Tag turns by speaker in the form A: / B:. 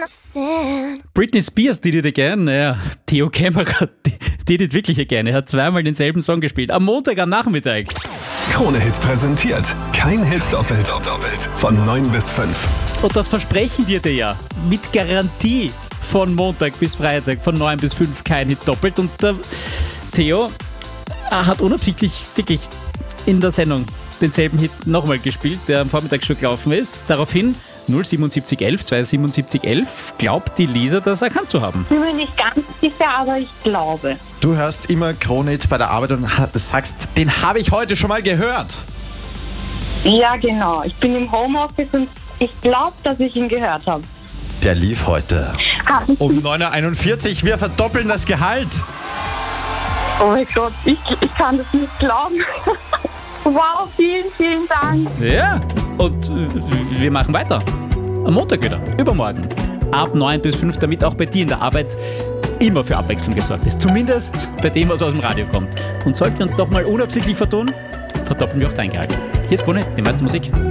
A: Britney Spears, die dir gern, naja, Theo Kämmerer, die wirklich gerne, er hat zweimal denselben Song gespielt, am Montag am Nachmittag.
B: Krone-Hit präsentiert, kein Hit doppelt, von 9 bis 5.
A: Und das versprechen wir dir ja, mit Garantie von Montag bis Freitag, von 9 bis 5, kein Hit doppelt. Und der Theo hat unabsichtlich wirklich in der Sendung denselben Hit nochmal gespielt, der am Vormittag schon gelaufen ist. Daraufhin 07711 27711 glaubt die Lisa, das erkannt zu haben.
C: Ich bin mir nicht ganz sicher, aber ich glaube.
D: Du hörst immer Krone-Hit bei der Arbeit und sagst, den habe ich heute schon mal gehört.
C: Ja, genau. Ich bin im Homeoffice und ich glaube, dass ich ihn gehört habe.
D: Der lief heute um 9.41 Uhr. Wir verdoppeln das Gehalt.
C: Oh mein Gott, ich kann das nicht glauben. Wow, vielen Dank.
A: Ja, und wir machen weiter. Am Montag wieder, übermorgen. Ab 9 bis 5, damit auch bei dir in der Arbeit immer für Abwechslung gesorgt ist. Zumindest bei dem, was aus dem Radio kommt. Und sollten wir uns doch mal unabsichtlich vertun, verdoppeln wir auch dein Gehalt. Hier ist Krone, die meiste Musik.